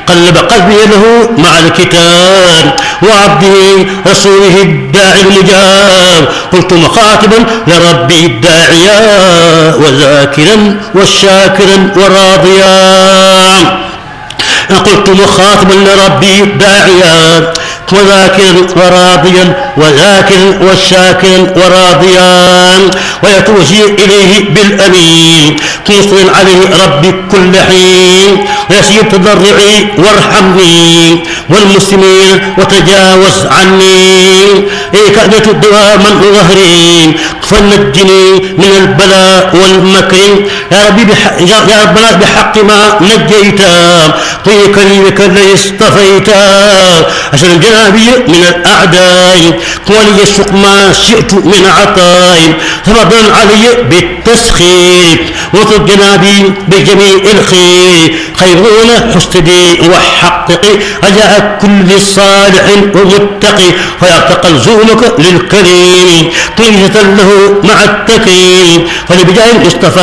قلب قلبي له مع الكتاب وعبده رسوله الداعي المجاب. قلت مخاطبا لربي الداعيا وذاكرا والشاكرا وراضيا. قلت مخاطبا لربي الداعيا وذاكرا وراضيا وذاكرا والشاكرا وراضيا ويتوجه إليه بالأمين مصر عليه ربي كل حين ويسير تضرعي وارحمني والمسلمين وتجاوز عني كأنة دواما ظهري فنجني من البلاء والمكر يا ربي يا ربنا بحق ما نجيتا في كريمك الذي اصطفيتا عشان جنابي من الأعداء ولي السوق ما شئت من عطاء فضلا علي بالتسخير وطب جنابي بجميع الخير خيرون حسدي وحققي رجاء كل صالح ومتقي فيرتقى لزومك للكريم قيمة له مع التكريم فلبجاه المصطفى